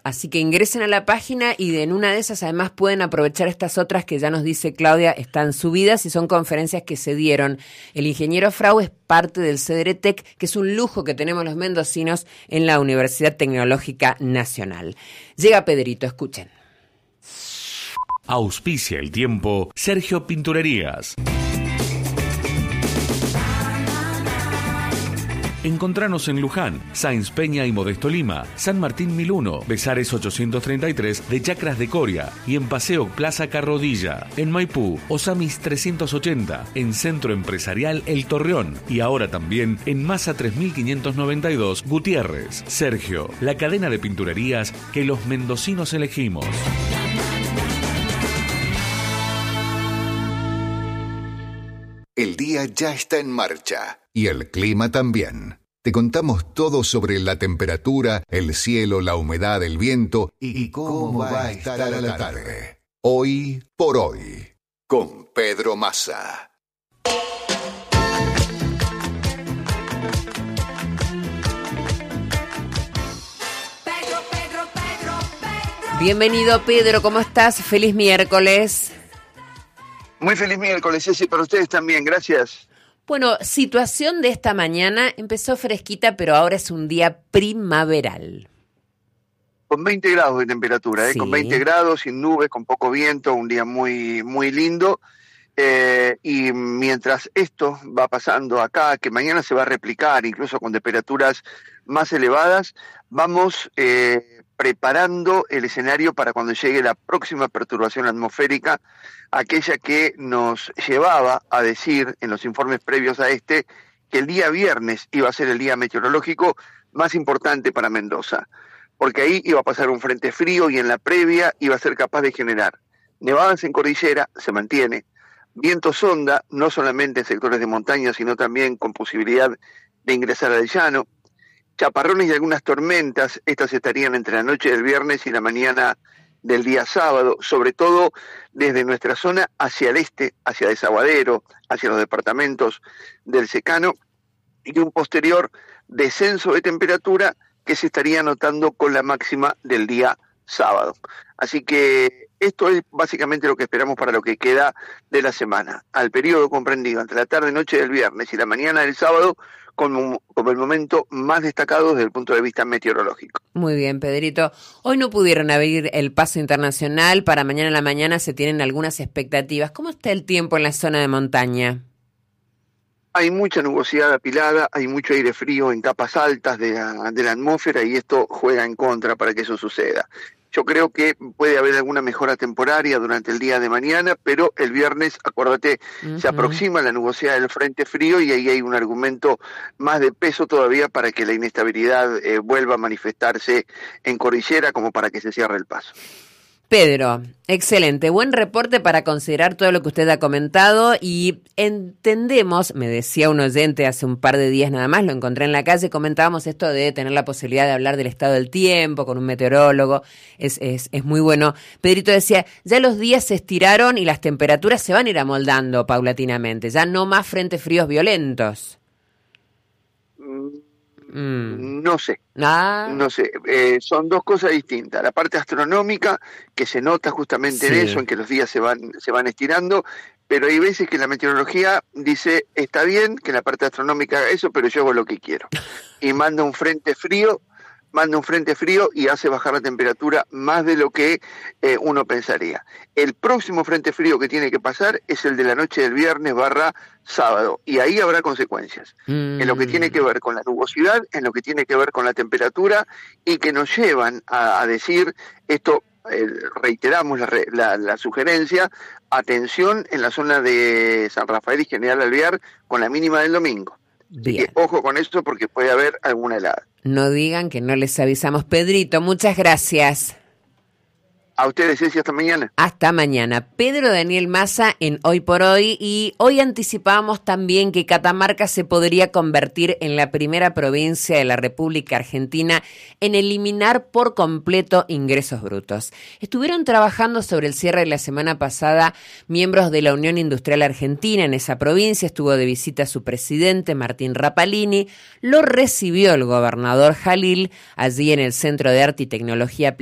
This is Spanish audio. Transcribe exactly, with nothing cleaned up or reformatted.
Así que ingresen a la página y en una de esas además pueden aprovechar estas otras que ya nos dice Claudia están subidas y son conferencias que se dieron. El ingeniero Frau es parte del Cederetec, que es un lujo que tenemos los mendocinos en la Universidad Tecnológica Nacional. Llega Pedrito, escuchen. Auspicia el tiempo Sergio Pinturerías. Encontranos en Luján, Sáenz Peña y Modesto Lima, San Martín mil uno, Besares ochocientos treinta y tres de Chacras de Coria y en Paseo Plaza Carrodilla. En Maipú, Osamis trescientos ochenta, en Centro Empresarial El Torreón y ahora también en Masa tres mil quinientos noventa y dos, Gutiérrez. Sergio, la cadena de pinturerías que los mendocinos elegimos. El día ya está en marcha y el clima también. Te contamos todo sobre la temperatura, el cielo, la humedad, el viento y cómo va a estar a la tarde. Hoy por hoy, con Pedro Massa. Bienvenido, Pedro, ¿cómo estás? Feliz miércoles. Muy feliz miércoles, Ceci, para ustedes también, gracias. Bueno, situación de esta mañana, empezó fresquita, pero ahora es un día primaveral. Con veinte grados de temperatura, ¿eh? Sí. Con veinte grados, sin nubes, con poco viento, un día muy, muy lindo. Eh, y mientras esto va pasando acá, que mañana se va a replicar, incluso con temperaturas más elevadas, vamos eh, preparando el escenario para cuando llegue la próxima perturbación atmosférica, aquella que nos llevaba a decir en los informes previos a este que el día viernes iba a ser el día meteorológico más importante para Mendoza, porque ahí iba a pasar un frente frío y en la previa iba a ser capaz de generar nevadas en cordillera, se mantiene, viento sonda, no solamente en sectores de montaña, sino también con posibilidad de ingresar al llano, chaparrones y algunas tormentas, estas estarían entre la noche del viernes y la mañana del día sábado, sobre todo desde nuestra zona hacia el este, hacia Desaguadero, hacia los departamentos del secano, y un posterior descenso de temperatura que se estaría notando con la máxima del día sábado. Así que esto es básicamente lo que esperamos para lo que queda de la semana, al periodo comprendido entre la tarde-noche del viernes y la mañana del sábado, como, como el momento más destacado desde el punto de vista meteorológico. Muy bien, Pedrito. Hoy no pudieron abrir el paso internacional, para mañana en la mañana se tienen algunas expectativas. ¿Cómo está el tiempo en la zona de montaña? Hay mucha nubosidad apilada, hay mucho aire frío en capas altas de la, de la atmósfera y esto juega en contra para que eso suceda. Yo creo que puede haber alguna mejora temporaria durante el día de mañana, pero el viernes, acuérdate, uh-huh. se aproxima la nubosidad del frente frío y ahí hay un argumento más de peso todavía para que la inestabilidad eh, vuelva a manifestarse en cordillera como para que se cierre el paso. Pedro, excelente, buen reporte para considerar todo lo que usted ha comentado y entendemos, me decía un oyente hace un par de días nada más, lo encontré en la calle, comentábamos esto de tener la posibilidad de hablar del estado del tiempo con un meteorólogo, es, es, es muy bueno. Pedrito decía, ya los días se estiraron y las temperaturas se van a ir amoldando paulatinamente, ya no más frentes fríos violentos. Mm. No sé, ah. no sé, eh, son dos cosas distintas. La parte astronómica, que se nota justamente sí. en eso, en que los días se van, se van estirando, pero hay veces que la meteorología dice, está bien que la parte astronómica haga eso, pero yo hago lo que quiero. Y manda un frente frío, manda un frente frío y hace bajar la temperatura más de lo que eh, uno pensaría. El próximo frente frío que tiene que pasar es el de la noche del viernes barra sábado, y ahí habrá consecuencias, mm. en lo que tiene que ver con la nubosidad, en lo que tiene que ver con la temperatura, y que nos llevan a, a decir esto, eh, reiteramos la, la, la sugerencia, atención en la zona de San Rafael y General Alvear con la mínima del domingo. Así que ojo con esto porque puede haber alguna helada. No digan que no les avisamos. Pedrito, muchas gracias. A ustedes, Ceci, hasta mañana. Hasta mañana. Pedro Daniel Massa en Hoy por Hoy, y hoy anticipamos también que Catamarca se podría convertir en la primera provincia de la República Argentina en eliminar por completo ingresos brutos. Estuvieron trabajando sobre el cierre de la semana pasada miembros de la Unión Industrial Argentina en esa provincia, estuvo de visita su presidente Martín Rapalini, lo recibió el gobernador Jalil allí en el Centro de Arte y Tecnología